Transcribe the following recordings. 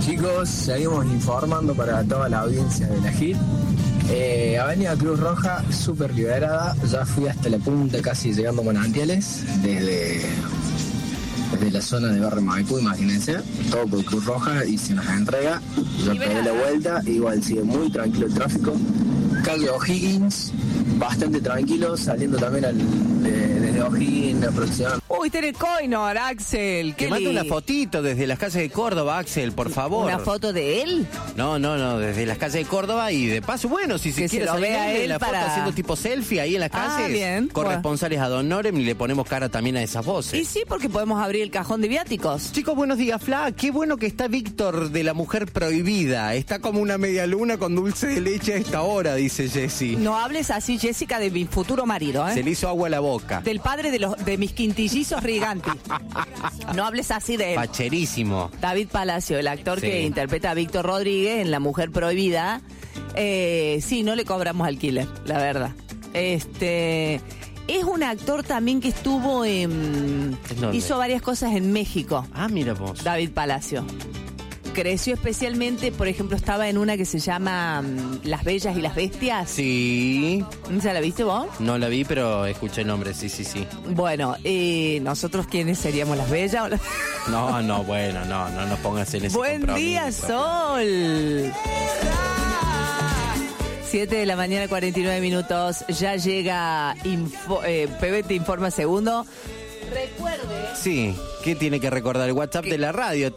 Chicos, seguimos informando para toda la audiencia de la HIT. Avenida Cruz Roja, súper liberada. Ya fui hasta la punta, casi llegando a Manantiales, desde la zona de Barrio Maipú, imagínense. Todo por Cruz Roja y se nos entrega. Yo pegué la vuelta, igual sigue muy tranquilo el tráfico. Calle O'Higgins, bastante tranquilo, saliendo también desde O'Higgins aproximadamente. Uy, tiene Coinor, Axel. Que mande una fotito desde las calles de Córdoba, Axel, por favor. ¿Una foto de él? No, desde las calles de Córdoba y de paso, bueno, si se quiere salir de la foto haciendo tipo selfie ahí en las calles, bien. Corresponsales ad honorem y le ponemos cara también a esas voces. Y sí, porque podemos abrir el cajón de viáticos. Chicos, buenos días, Fla. Qué bueno que está Víctor de La Mujer Prohibida. Está como una media luna con dulce de leche a esta hora, dice Jessy. No hables así, Jessica, de mi futuro marido, ¿eh? Se le hizo agua a la boca. Del padre de mis quintillizos Riganti. No hables así de él. Pacherísimo. David Palacio, el actor que interpreta a Víctor Rodríguez en La Mujer Prohibida. Sí, no le cobramos alquiler, la verdad. Es un actor también que estuvo hizo varias cosas en México. Ah, mira vos. David Palacio. Creció especialmente, por ejemplo, estaba en una que se llama Las Bellas y las Bestias. Sí. ¿Ya la viste vos? No la vi, pero escuché el nombre, sí. Bueno, ¿nosotros quiénes seríamos, las bellas o las... No, bueno, no nos pongas en ese Buen día, Sol. 7 de la mañana, 49 minutos. Ya llega PB te informa segundo. Recuerde. Sí, ¿qué tiene que recordar? El WhatsApp de la radio,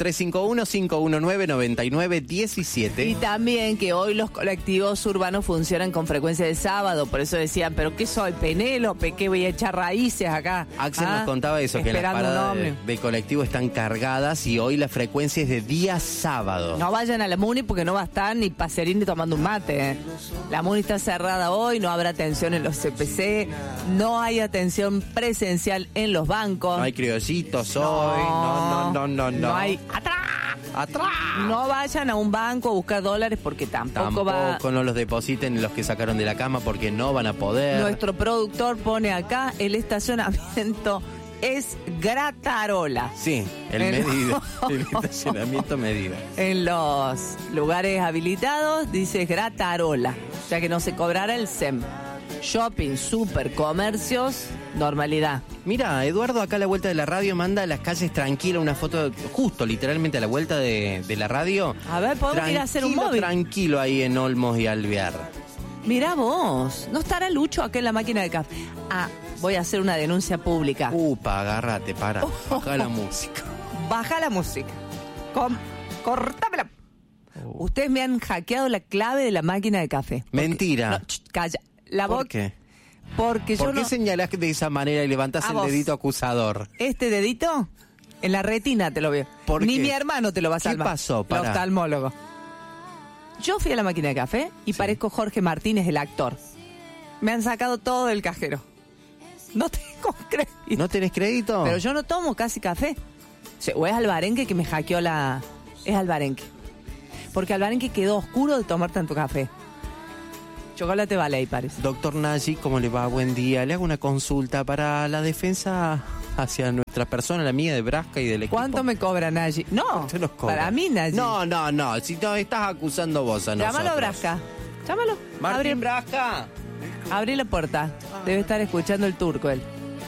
351-519-9917. Y también que hoy los colectivos urbanos funcionan con frecuencia de sábado. Por eso decían, ¿pero qué soy, Penélope? ¿Qué voy a echar raíces acá? Axel nos contaba eso, que las paradas de colectivo están cargadas y hoy la frecuencia es de día sábado. No vayan a la Muni porque no va a estar ni Pacerín ni tomando un mate. La Muni está cerrada hoy, no habrá atención en los CPC, no hay atención presencial en los bancos. No hay criollitos hoy, no hay... ¡Atrás! No vayan a un banco a buscar dólares porque tampoco no los depositen los que sacaron de la cama porque no van a poder. Nuestro productor pone acá, el estacionamiento es Gratarola. Sí, el estacionamiento medido. En los lugares habilitados dice Gratarola, ya que no se cobrará el SEM. Shopping, super, comercios, normalidad. Mira, Eduardo acá a la vuelta de la radio manda a las calles tranquila una foto, justo literalmente a la vuelta de la radio. A ver, podemos ir a hacer un móvil. Tranquilo ahí en Olmos y Alvear. Mirá vos, ¿no estará Lucho acá en la máquina de café? Voy a hacer una denuncia pública. Upa, agárrate, para. Baja la música. Baja la música. Cortámela. Ustedes me han hackeado la clave de la máquina de café. Mentira. No, calla. ¿Por qué? Porque ¿Por qué señalás de esa manera y levantás el dedito acusador? Este dedito, en la retina te lo veo. Ni mi hermano te lo va a salvar. ¿Qué pasó? El oftalmólogo. Yo fui a la máquina de café y parezco Jorge Martínez, el actor. Me han sacado todo del cajero. No tengo crédito. ¿No tenés crédito? Pero yo no tomo casi café. O es Alvarenque que me hackeó la... Es Alvarenque. Porque Alvarenque quedó oscuro de tomar tanto café. Chocolate Valley, parece. Doctor Nagy, ¿cómo le va? Buen día. Le hago una consulta para la defensa hacia nuestra persona, la mía de Brasca y del equipo. ¿Cuánto me cobra Nagy? No, nos cobra. Para mí Nagy. No. Si no estás acusando vos a nosotros. Llámalo a Brasca. Llámalo. Martín Brasca. Abrí la puerta. Debe estar escuchando el turco él.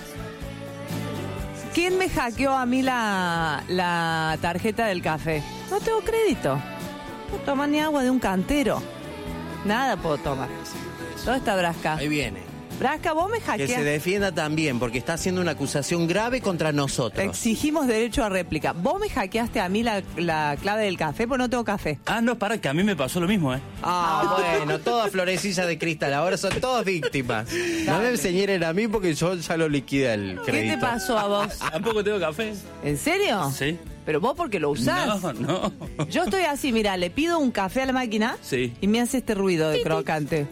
¿Quién me hackeó a mí la tarjeta del café? No tengo crédito. No tomo ni agua de un cantero. Nada puedo tomar. ¿Dónde está Brasca? Ahí viene. Brasca, vos me hackeás. Que se defienda también, porque está haciendo una acusación grave contra nosotros. Exigimos derecho a réplica. Vos me hackeaste a mí la clave del café, porque no tengo café. No, para, que a mí me pasó lo mismo, Bueno, todas florecillas de cristal. Ahora son todas víctimas. No me enseñen a mí porque yo ya lo liquidé el crédito. ¿Qué te pasó a vos? Tampoco tengo café. ¿En serio? Sí. Pero vos porque lo usás. No. Yo estoy así, mira, le pido un café a la máquina y me hace este ruido de crocante.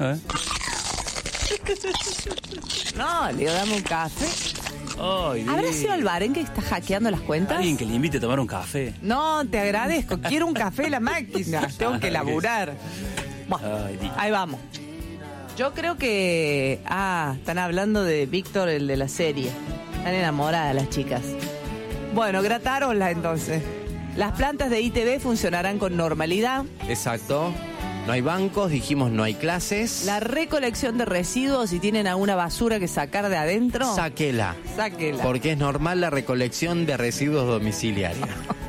No, le digo, dame un café. ¿Habrá sido Alvarenque que está hackeando las cuentas? Alguien que le invite a tomar un café. No, te agradezco. Quiero un café en la máquina. Tengo que laburar. Bueno, ahí vamos. Yo creo que... están hablando de Víctor, el de la serie. Están enamoradas las chicas. Bueno, Gratarola entonces. Las plantas de ITV funcionarán con normalidad. Exacto. No hay bancos, dijimos no hay clases. La recolección de residuos, si tienen alguna basura que sacar de adentro, Sáquela. sáquela. Porque es normal la recolección de residuos domiciliarios.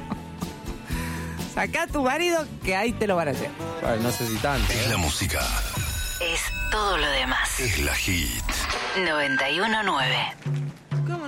Sacá a tu marido que ahí te lo van a hacer. Bueno, no sé si tanto. Es la música. Es todo lo demás. Es la hit. 91.9.